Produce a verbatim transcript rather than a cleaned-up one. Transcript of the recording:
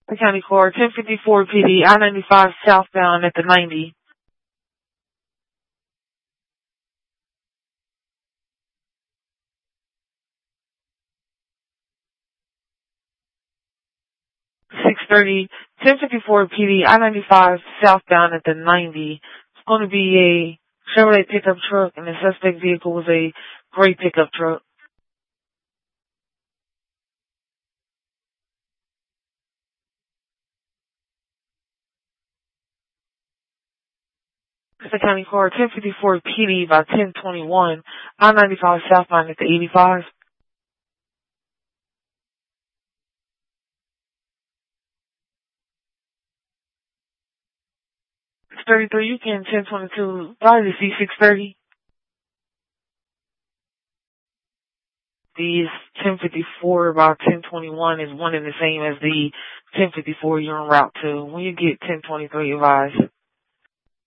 The County Court, ten fifty-four P D, I ninety-five southbound at the ninety. six thirty, ten fifty-four P D, I ninety-five southbound at the ninety. It's going to be a Chevrolet pickup truck, and the suspect vehicle was a gray pickup truck. The County Court, ten fifty-four P D by ten twenty-one, I ninety-five southbound at the eighty-five. thirty-three, you can ten twenty-two, probably C six thirty. The ten fifty-four by ten twenty-one is one and the same as the ten fifty-four you're en route to. When you get ten twenty-three, advise.